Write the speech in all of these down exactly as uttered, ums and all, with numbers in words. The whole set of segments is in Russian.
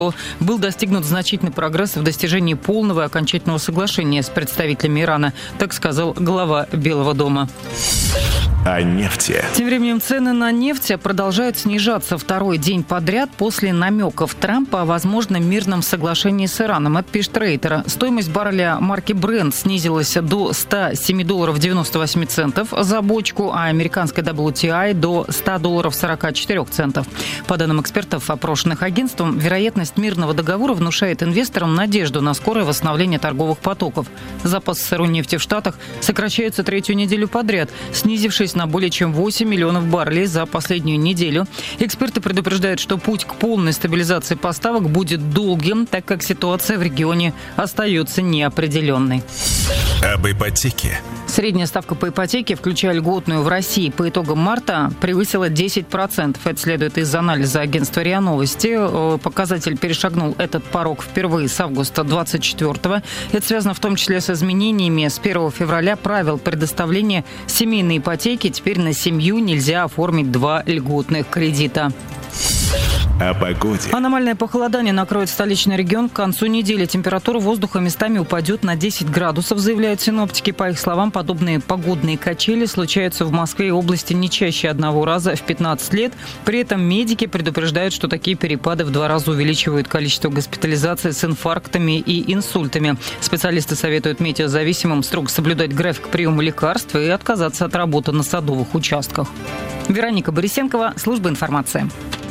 был достигнут значительный прогресс в достижении полного и окончательного соглашения с представителями Ирана, так сказал глава Белого дома. О нефти. Тем временем цены на нефть продолжают снижаться второй день подряд после намеков Трампа о возможном мирном соглашении с Ираном. Это пишет Рейтер. Стоимость барреля марки Brent снизилась до ста семи долларов девяносто восемь центов за бочку, а американская дабл ю ти ай до ста долларов сорок четыре центов. По данным экспертов, опрошенных агентством, вероятность мирного договора внушает инвесторам надежду на скорое восстановление торговых потоков. Запасы сырой нефти в Штатах сокращаются третью неделю подряд, снизившись на более чем восемь миллионов баррелей за последнюю неделю. Эксперты предупреждают, что путь к полной стабилизации поставок будет долгим, так как ситуация в регионе остается неопределенной. Об ипотеке. Средняя ставка по ипотеке, включая льготную, в России по итогам марта превысила десять процентов. Это следует из анализа агентства РИА Новости. Показатель перешагнул этот порог впервые с августа двадцать четвёртого. Это связано в том числе с изменениями с первого февраля правил предоставления семейной ипотеки. Теперь на семью нельзя оформить два льготных кредита. О погоде. Аномальное похолодание накроет столичный регион. К концу недели температура воздуха местами упадет на десять градусов, заявляют синоптики. По их словам, подобные погодные качели случаются в Москве и области не чаще одного раза в пятнадцать лет. При этом медики предупреждают, что такие перепады в два раза увеличивают количество госпитализаций с инфарктами и инсультами. Специалисты советуют метеозависимым строго соблюдать график приема лекарств и отказаться от работы на садовых участках. Вероника Борисенкова, служба информации.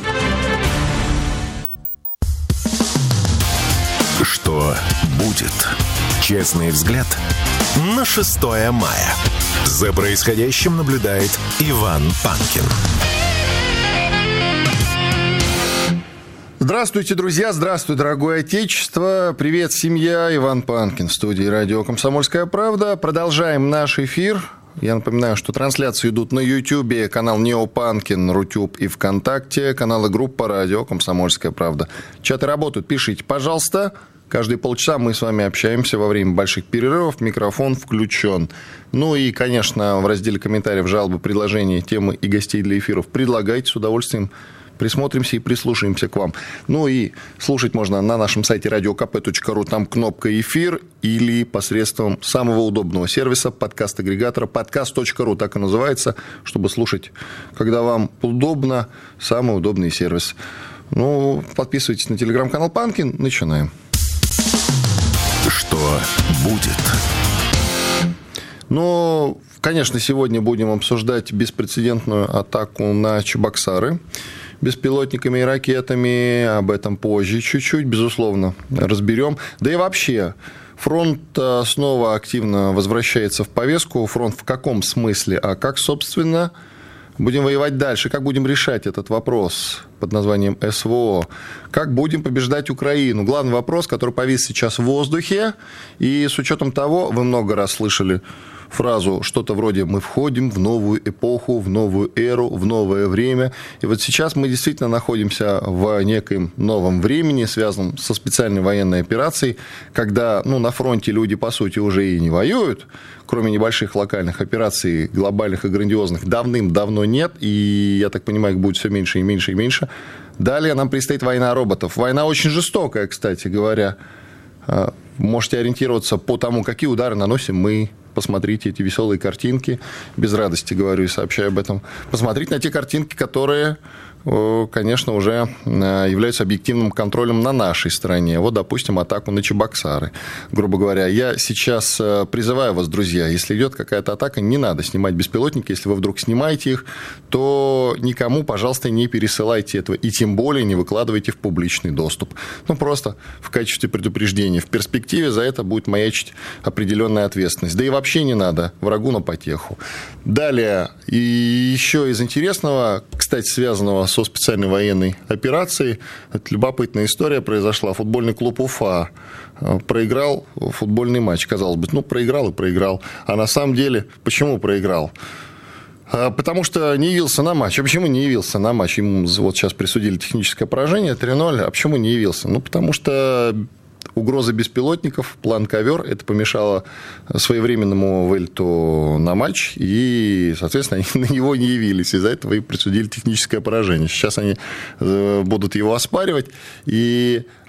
Что будет? Честный взгляд на шестое мая. За происходящим наблюдает Иван Панкин. Здравствуйте, друзья! Здравствуй, дорогое отечество! Привет, семья! Иван Панкин в студии радио «Комсомольская правда». Продолжаем наш эфир. Я напоминаю, что трансляции идут на Ютьюбе, канал Неопанкин, Рутюб и ВКонтакте, каналы группа радио «Комсомольская правда». Чаты работают, пишите, пожалуйста. Каждые полчаса мы с вами общаемся во время больших перерывов, микрофон включен. Ну и, конечно, в разделе комментариев, жалобы, предложения, темы и гостей для эфиров предлагайте, с удовольствием присмотримся и прислушаемся к вам. Ну и слушать можно на нашем сайте радио ка пэ точка ру, там кнопка «Эфир», или посредством самого удобного сервиса, подкаст-агрегатора, подкаст точка ру, так и называется, чтобы слушать, когда вам удобно, самый удобный сервис. Ну, подписывайтесь на телеграм-канал Панкин, начинаем. Что будет? Ну, конечно, сегодня будем обсуждать беспрецедентную атаку на Чебоксары беспилотниками и ракетами. Об этом позже чуть-чуть, безусловно, разберем. Да и вообще, фронт снова активно возвращается в повестку. Фронт в каком смысле? А как, собственно, будем воевать дальше? Как будем решать этот вопрос под названием эс вэ о? Как будем побеждать Украину? Главный вопрос, который повис сейчас в воздухе. И с учетом того, вы много раз слышали фразу что-то вроде «мы входим в новую эпоху, в новую эру, в новое время». И вот сейчас мы действительно находимся в неком новом времени, связанном со специальной военной операцией, когда ну, на фронте люди, по сути, уже и не воюют, кроме небольших локальных операций, глобальных и грандиозных, давным-давно нет, и, я так понимаю, их будет все меньше и меньше и меньше. Далее нам предстоит война роботов. Война очень жестокая, кстати говоря. Можете ориентироваться по тому, какие удары наносим мы. Посмотрите эти веселые картинки. Без радости говорю и сообщаю об этом. Посмотрите на те картинки, которые, конечно, уже являются объективным контролем на нашей стороне. Вот, допустим, атаку на Чебоксары. Грубо говоря, я сейчас призываю вас, друзья, если идет какая-то атака, не надо снимать беспилотники. Если вы вдруг снимаете их, то никому, пожалуйста, не пересылайте этого. И тем более не выкладывайте в публичный доступ. Ну, просто в качестве предупреждения. В перспективе за это будет маячить определенная ответственность. Да и вообще не надо врагу на потеху. Далее, и еще из интересного, кстати, связанного со специальной военной операцией, это любопытная история произошла. Футбольный клуб Уфа проиграл футбольный матч, казалось бы. Ну, проиграл и проиграл. А на самом деле, почему проиграл? Потому что не явился на матч. А почему не явился на матч? Ему вот сейчас присудили техническое поражение три ноль. А почему не явился? Ну, потому что угроза беспилотников, план ковер, это помешало своевременному вылету на матч, и, соответственно, они на него не явились. Из-за этого и присудили техническое поражение. Сейчас они будут его оспаривать, и